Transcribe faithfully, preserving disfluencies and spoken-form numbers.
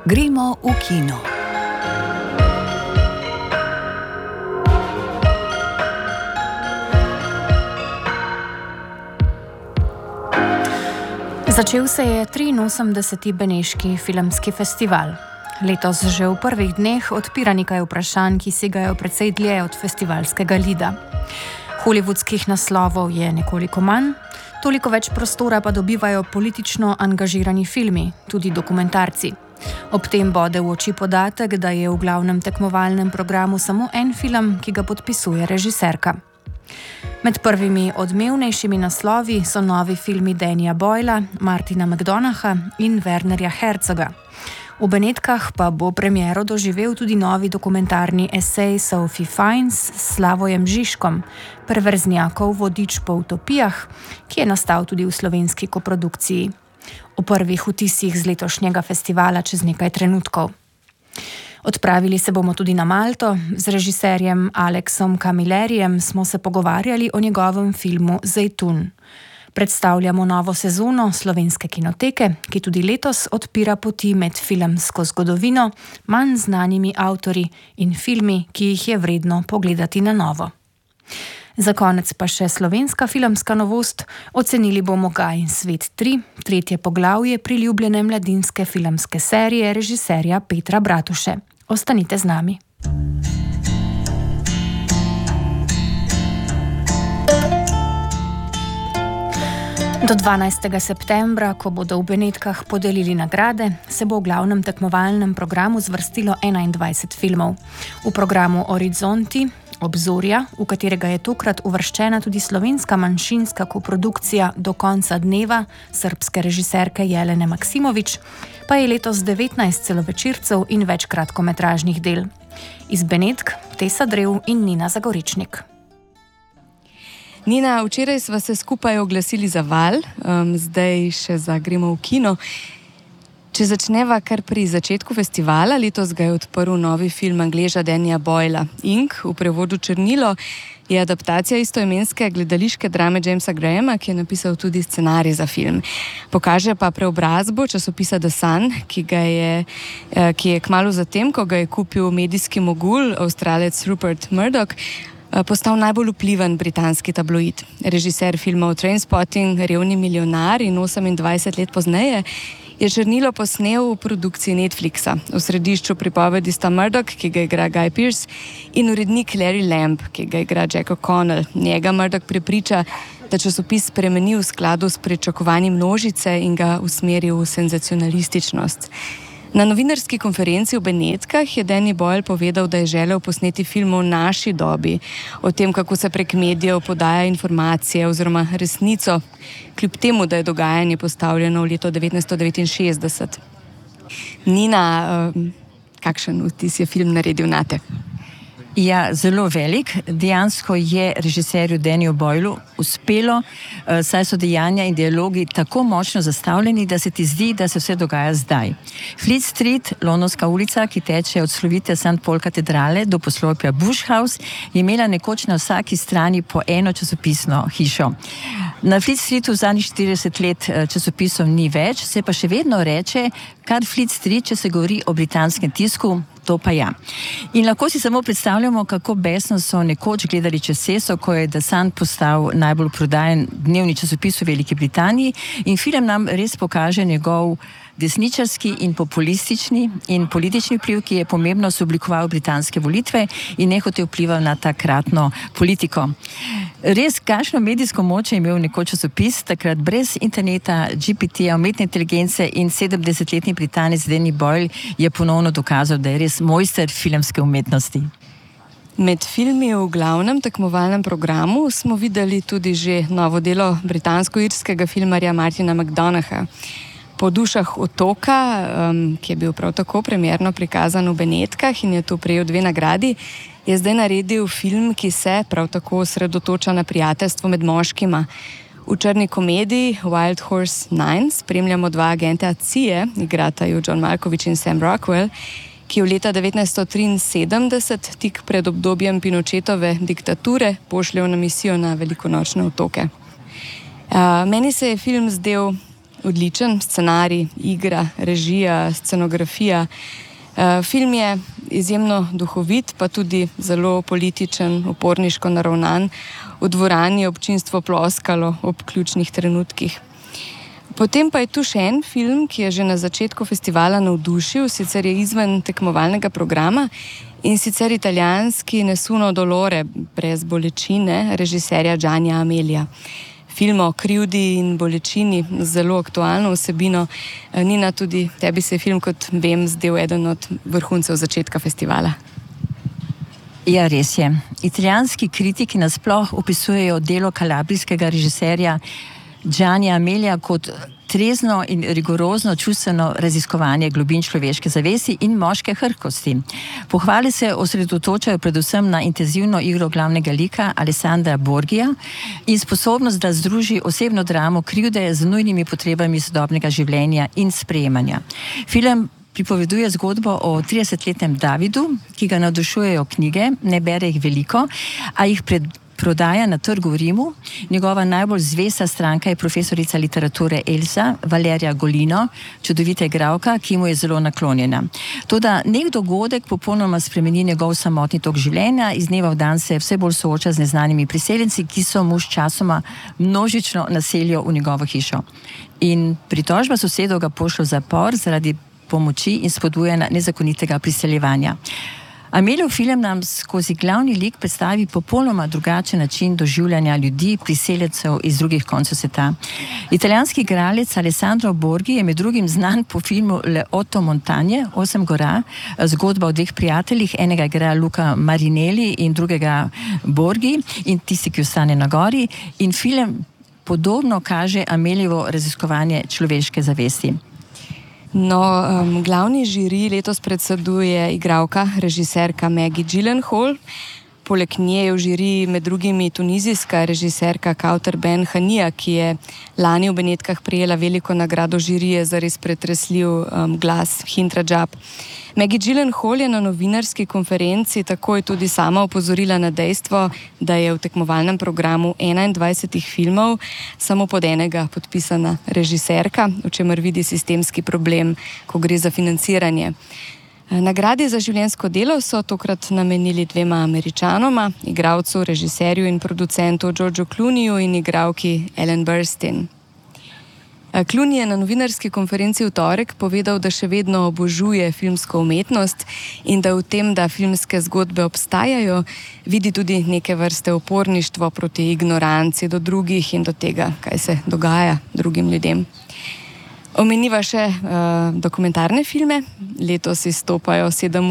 Gremo v kino. Začel se je triinosemdeseti Beneški filmski festival. Letos že v prvih dneh odpira nekaj vprašanj, ki segajo precej dlje od festivalskega lida. Hollywoodskih naslovov je nekoliko manj, toliko več prostora pa dobivajo politično angažirani filmi, tudi dokumentarci. Ob tem bode v oči podatek, da je v glavnem tekmovalnem programu samo en film, ki ga podpisuje režiserka. Med prvimi odmevnejšimi naslovi so novi filmi Dannyja Boyla, Martina McDonaugha in Wernerja Herzoga. V Benetkah pa bo premiero doživel tudi novi dokumentarni esej Sophie Fiennes s Slavojem Žižkom, Perverznjakov vodič po utopijah, ki je nastal tudi v slovenski koprodukciji. O prvih vtisih z letošnjega festivala čez nekaj trenutkov. Odpravili se bomo tudi na Malto. Z režiserjem Aleksom Camillerijem smo se pogovarjali o njegovem filmu Zejtun. Predstavljamo novo sezono slovenske kinoteke, ki tudi letos odpira poti med filmsko zgodovino, manj znanimi avtorji in filmi, ki jih je vredno pogledati na novo. Za konec pa še slovenska filmska novost. Ocenili bomo Gaj in svet tri, tretje poglavje priljubljene mladinske filmske serije režiserja Petra Bratuše. Ostanite z nami. Do dvanajstega septembra, ko bodo v Benetkah podelili nagrade, se bo v glavnem tekmovalnem programu zvrstilo enaindvajset filmov. V programu Horizonti, Obzorja, v katerega je tokrat uvrščena tudi slovenska manjšinska koprodukcija Do konca dneva srbske režiserke Jelene Maksimović, pa je letos devetnajst celovečercev in več kratkometražnih del. Iz Benetk Tesa Drev in Nina Zagoričnik. Nina, včeraj sva se skupaj oglasili za Val, um, zdaj še za Gremo v kino. Če začneva kar pri začetku festivala, letos ga je odprl novi film Angleža Dannyja Boyla. Ink, v prevodu Črnilo, je adaptacija istoimenske gledališke drame Jamesa Grahama, ki je napisal tudi scenarij za film. Pokaže pa preobrazbo časopisa The Sun, ki, ga je, ki je kmalu zatem, ko ga je kupil medijski mogul, Avstralec Rupert Murdoch, postal najbolj vpliven britanski tabloid. Režiser filmov Trainspotting, Revni milijonar in osemindvajset let pozneje je Črnilo posnel v produkciji Netflixa. V središču pripovedi sta Murdoch, ki ga igra Guy Pearce, in urednik Larry Lamb, ki ga igra Jack O'Connell. Njega Murdoch prepriča, da časopis spremeni v skladu s pričakovanji množice in ga usmeri v senzacionalističnost. Na novinarski konferenci v Benetkah je Danny Boyle povedal, da je želel posneti film o naši dobi, o tem, kako se prek medijev podaja informacije oziroma resnico, kljub temu, da je dogajanje postavljeno v leto devetnajststo devetinšestdeset. Nina, kakšen vtis je film naredil nate? Ja, zelo velik. Dejansko je režiserju Dannyju Boylu uspelo, saj so dejanja in dialogi tako močno zastavljeni, da se ti zdi, da se vse dogaja zdaj. Fleet Street, londonska ulica, ki teče od slovite Sankt Paul katedrale do poslopja Bush House, je imela nekoč na vsaki strani po eno časopisno hišo. Na Fleet Streetu v zadnjih štirideset let časopisov ni več, se pa še vedno reče kar Fleet Street, če se govori o britanskem tisku, to pa ja. In lahko si samo predstavljamo, kako besno so nekoč gledali čez cesto, ko je The Sun postal najbolj prodajen dnevni časopis v Veliki Britaniji, in film nam res pokaže njegov desničarski in populistični in politični vpliv, ki je pomembno sooblikoval britanske volitve in nehote vplival na takratno politiko. Res, kakšno medijsko moč je imel nekoč časopis, takrat brez interneta, G P T-ja, umetne inteligence, in sedemdesetletni Britanec Danny Boyle je ponovno dokazal, da je res mojster filmske umetnosti. Med filmi v glavnem tekmovalnem programu smo videli tudi že novo delo britansko-irskega filmarja Martina McDonaugha. Po dušah otoka, um, ki je bil prav tako premierno prikazan v Benetkah in je tu prejel dve nagradi, je zdaj naredil film, ki se prav tako osredotoča na prijateljstvo med moškima. V črni komediji Wild Horse devet spremljamo dva agenta C I A, igrata ju John Malkovich in Sam Rockwell, ki v leta devetnajststo triinsedemdeset, tik pred obdobjem Pinochetove diktature, pošljejo na misijo na velikonočne otoke. Uh, meni se je film zdel odličen, scenarij, igra, režija, scenografija. Film je izjemno duhovit, pa tudi zelo političen, uporniško naravnan. V dvorani je občinstvo ploskalo ob ključnih trenutkih. Potem pa je tu še en film, ki je že na začetku festivala navdušil, sicer je izven tekmovalnega programa, in sicer italijanski Nessuno dolore brez bolečine režiserja Giannia Amelija. Film o krivdi in bolečini z zelo aktualno vsebino. Nina, tudi tebi se je film, kot vem, zdel eden od vrhuncev začetka festivala. Ja, res je. Italijanski kritiki nasploh opisujejo delo kalabrijskega režiserja Giannia Amelija kot trezno in rigorozno čustveno raziskovanje globin človeške zavesti in moške hrkosti. Pohvale se osredotočajo predvsem na intenzivno igro glavnega lika Alessandra Borghija in sposobnost, da združi osebno dramo krivde z nujnimi potrebami sodobnega življenja in sprejemanja. Film pripoveduje zgodbo o tridesetletnem Davidu, ki ga navdušujejo knjige, ne bere jih veliko, a jih pred prodaja na trgu v Rimu. Njegova najbolj zvesta stranka je profesorica literature Elsa, Valerija Golino, čudovita igralka, ki mu je zelo naklonjena. Toda nek dogodek popolnoma spremeni njegov samotni tok življenja, iz dneva v dan se vse bolj sooča z neznanimi priseljenci, ki so mu sčasoma množično naselijo v njegovo hišo. In pritožba sosedov ga pošlje v zapor zaradi pomoči in spodbujanja nezakonitega priseljevanja. Amelijev film nam skozi glavni lik predstavi popolnoma drugačen način doživljanja ljudi, priseljencev iz drugih koncev sveta. Italijanski igralec Alessandro Borghi je med drugim znan po filmu Le Otto Montagne, Osem gora, zgodba o dveh prijateljih, enega igra Luca Marinelli in drugega Borghi in tisti, ki ostane na gori, in film podobno kaže Amelijevo raziskovanje človeške zavesti. No, um, glavni žiri letos predseduje igralka, režiserka Maggie Gyllenhaal. Poleg nje je v žiriji med drugimi tunizijska režiserka Kauter Ben Hania, ki je lani v Benetkah prejela veliko nagrado žirije za res pretresljiv um, glas Hind Rajab. Maggie Gyllenhaal je na novinarski konferenci takoj tudi sama opozorila na dejstvo, da je v tekmovalnem programu enaindvajsetih filmov samo pod enega podpisana režiserka, v čemer vidi sistemski problem, ko gre za financiranje. Nagradi za življenjsko delo so tokrat namenili dvema Američanoma, igralcu, režiserju in producentu Georgeu Clooneyju in igralki Ellen Burstyn. Clooney je na novinarski konferenci v torek povedal, da še vedno obožuje filmsko umetnost in da v tem, da filmske zgodbe obstajajo, vidi tudi neke vrste uporništvo proti ignoranci do drugih in do tega, kaj se dogaja drugim ljudem. Omeniva še uh, dokumentarne filme. Letos izstopajo sedem